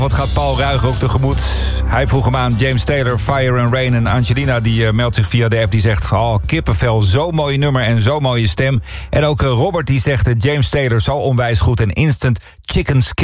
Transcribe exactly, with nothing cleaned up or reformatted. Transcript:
Wat gaat Paul Ruiger ook tegemoet? Hij vroeg hem aan, James Taylor, Fire and Rain. En Angelina die uh, meldt zich via de app, die zegt... oh, kippenvel, zo'n mooi nummer en zo'n mooie stem. En ook uh, Robert die zegt, uh, James Taylor zo onwijs goed en instant chicken skin.